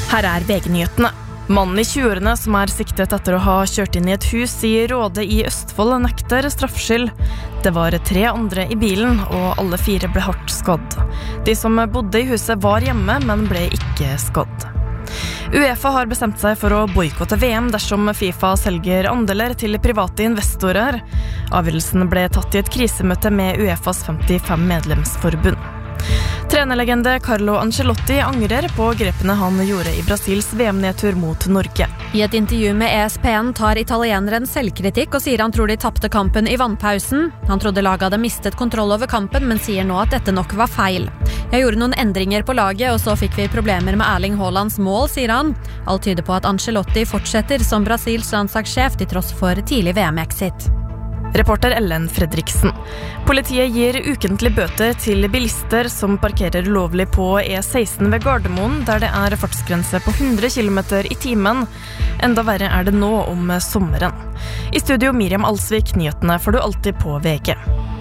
Her VG-nyhetene. Mannen i 20-årene som siktet etter å ha kjørt inn i et hus i Råde i Østfold nekter straffskyld. Det var 3 andre i bilen, og alle 4 ble hardt skadd. De som bodde i huset var hjemme, men ble ikke skadd. UEFA har bestemt seg for å boikotte VM dersom FIFA selger andeler til private investorer. Avgjørelsen ble tatt i et krisemøte med UEFAs 55 medlemsforbund. Trenerlegende Carlo Ancelotti angrer på grepene han gjorde i Brasils VM-nedtur mot Norge. I et intervju med ESPN tar italieneren selvkritikk og sier han tror de tappte kampen i vannpausen. Han trodde laget hadde mistet kontroll over kampen, men sier nå at dette nok var feil. Jeg gjorde noen endringer på laget, og så fikk vi problemer med Erling Haalands mål, sier han. Alt tyder på at Ancelotti fortsetter som Brasils landslagssjef til tross for tidlig VM-exit. Reporter Ellen Fredriksen. Politiet gir ukentlig bøter til bilister som parkerer ulovlig på E16 ved Gardermoen, der det fartsgrense på 100 km i timen. Enda verre det nå om sommeren. I studio Miriam Alsvik, nyhetene får du alltid på VG.